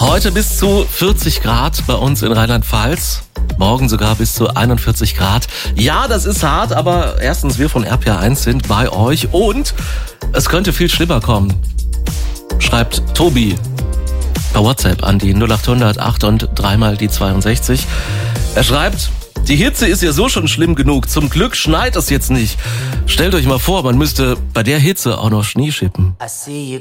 Heute bis zu 40 Grad bei uns in Rheinland-Pfalz. Morgen sogar bis zu 41 Grad. Ja, das ist hart, aber erstens, wir von RPA1 sind bei euch und es könnte viel schlimmer kommen. Schreibt Tobi per WhatsApp an die 0800 8 und 3 mal die 62. Er schreibt: Die Hitze ist ja so schon schlimm genug. Zum Glück schneit es jetzt nicht. Stellt euch mal vor, man müsste bei der Hitze auch noch Schnee schippen.